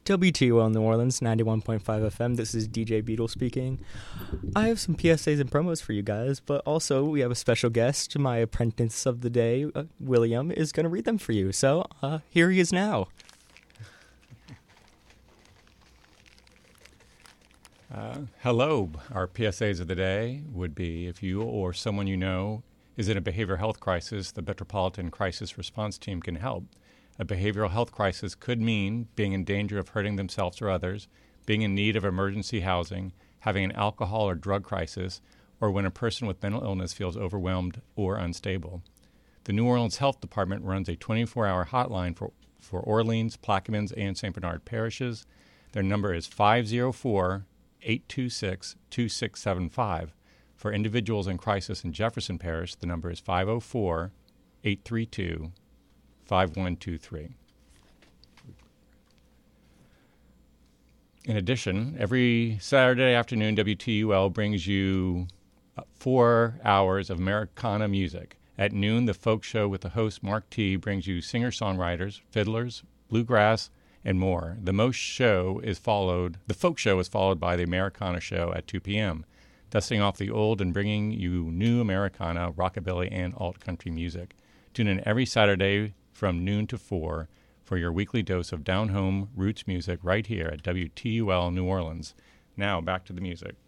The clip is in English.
WTUL New Orleans, 91.5 FM. This is DJ Beetle speaking. I have some PSAs and promos for you guys, but also we have a special guest. My apprentice of the day, William, is going to read them for you. So here he is now. Hello. Our PSAs of the day would be if you or someone you know is in a behavioral health crisis, the Metropolitan Crisis Response Team can help. A behavioral health crisis could mean being in danger of hurting themselves or others, being in need of emergency housing, having an alcohol or drug crisis, or when a person with mental illness feels overwhelmed or unstable. The New Orleans Health Department runs a 24-hour hotline for Orleans, Plaquemines, and St. Bernard parishes. Their number is 504-826-2675. For individuals in crisis in Jefferson Parish, the number is 504-832-5123. In addition, every Saturday afternoon, WTUL brings you 4 hours of Americana music. At noon, the Folk Show with the host Mark T. brings you singer-songwriters, fiddlers, bluegrass, and more. The Folk Show is followed by the Americana Show at 2 p.m., dusting off the old and bringing you new Americana, rockabilly, and alt-country music. Tune in every Saturday from noon to 4 for your weekly dose of down-home roots music right here at WTUL New Orleans. Now, back to the music.